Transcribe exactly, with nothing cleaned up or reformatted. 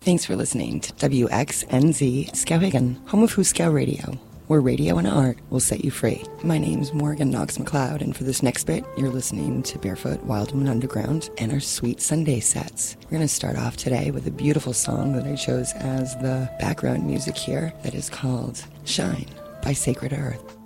Thanks for listening to W X N Z Skowhegan, home of Huskow Radio, where radio and art will set you free. My name's Morgan Knox McLeod, and for this next bit, you're listening to Barefoot Wildwoman Underground and our Sweet Sunday sets. We're going to start off today with a beautiful song that I chose as the background music here that is called Shine by Sacred Earth.